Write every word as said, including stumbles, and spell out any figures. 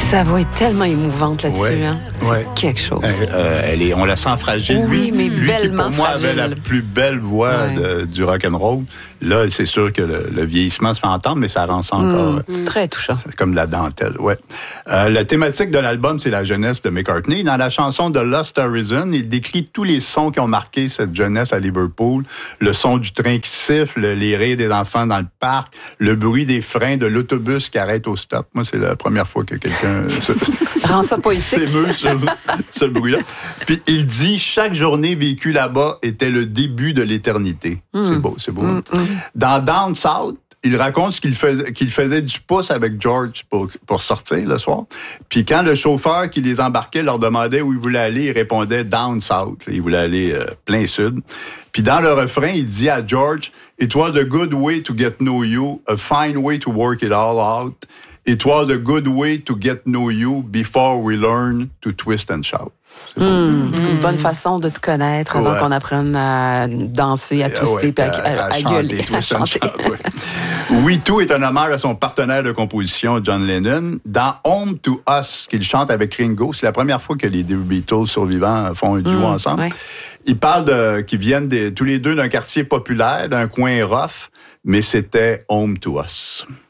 Sa voix est tellement émouvante là-dessus. Ouais. Hein? C'est ouais. quelque chose. Euh, euh, elle est, on la sent fragile. Oui, lui, mais lui bellement qui, pour moi, fragile. avait la plus belle voix ouais. de, du rock'n'roll. Là, c'est sûr que le, le vieillissement se fait entendre, mais ça rend ça encore... Mmh, euh, très touchant. C'est comme de la dentelle, ouais. Euh, la thématique de l'album, c'est la jeunesse de McCartney. Dans la chanson de Lost Horizon, il décrit tous les sons qui ont marqué cette jeunesse à Liverpool. Le son du train qui siffle, les rires des enfants dans le parc, le bruit des freins de l'autobus qui arrête au stop. Moi, c'est la première fois que quelqu'un se... rend ça poétique. s'émeut sur, sur le bruit-là. Puis il dit, chaque journée vécue là-bas était le début de l'éternité. Mmh. C'est beau, c'est beau. Mmh, hein? mmh. Dans Down South, il raconte ce qu'il faisait, qu'il faisait du pouce avec George pour, pour sortir le soir. Puis quand le chauffeur qui les embarquait leur demandait où ils voulaient aller, il répondait Down South. Il voulait aller euh, plein sud. Puis dans le refrain, il dit à George, It was a good way to get know you, a fine way to work it all out. It was a good way to get know you before we learn to twist and shout. Mmh, mmh. Une bonne façon de te connaître avant ouais. qu'on apprenne à danser, à twister, ouais, à, à, à, à chanter, gueuler, à chanter. Shout, ouais. We Too est un hommage à son partenaire de composition, John Lennon. Dans Home to Us, qu'il chante avec Ringo, c'est la première fois que les deux Beatles survivants font un duo mmh, ensemble. Ouais. Ils parlent de, qu'ils viennent de, tous les deux d'un quartier populaire, d'un coin rough, mais c'était Home to Us.